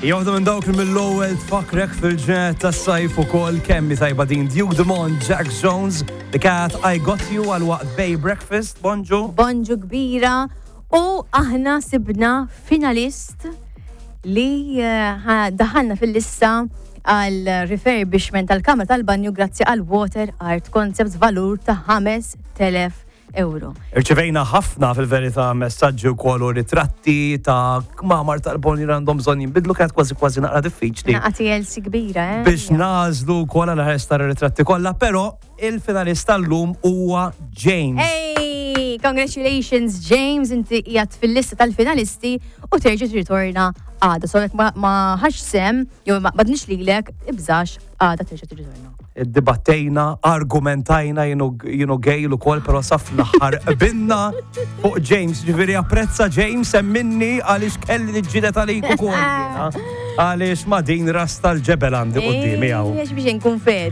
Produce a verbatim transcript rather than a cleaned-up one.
Jowda minn dawk mill-ewwel tfakrek fil-ġet tas-sajf ukoll kemmi tajba din Duke Dumont, Jack Jones, The Cat I Got You għal waqt Bay Breakfast, bonġu. Bonġu kbira u aħna sibna finalist li uh, daħalna fil-lista għal refurbishment tal-kamra tal-banju grazzi għal Water Art Concepts valur ta' ħames telef euro. Irċevejna ħafna fil-verità messaġġi wkoll u ritratti ta' kmamar tal-boni random bżonn jinbidlu kienet kważi kważi naqra diffiċli. Naqati elsi kbira, eh? Biex nażlu wkoll għal ħesta ritratti kollha, però il-finalista llum huwa James. Hey, congratulations James, inti qiegħed fil-lista tal-finalisti u terġa' tirritorna għada. So ma, ma ħax sem, jew ma badniex lilek, ibżax għada terġa' tirritorna. Iddibattejna, argumentajna jienu gejl ukoll, però saf l-aħħar binna fuq James. Ġifieri apprezza James semminni għaliex kelli niġġieled għalik ukoll. Għaliex ma din ras tal-ġebel għandi qudiemi hawn. Biex nkun fer.